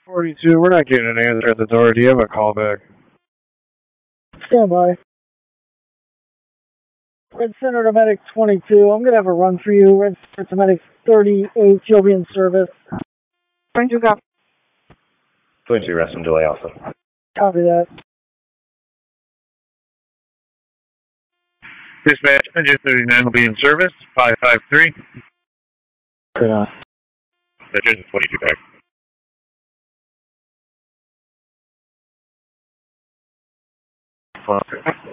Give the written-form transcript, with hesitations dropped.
42, we're not getting an answer at the door. Do you have a callback? Stand by. Red Center to Medic 22. I'm going to have a run for you. Red Center to Medic 38. You'll be in service. 22, copy. 22, rest and delay also. Copy that. Dispatch, engine 39 will be in service. 553. Good on. Engine 22 back. Well,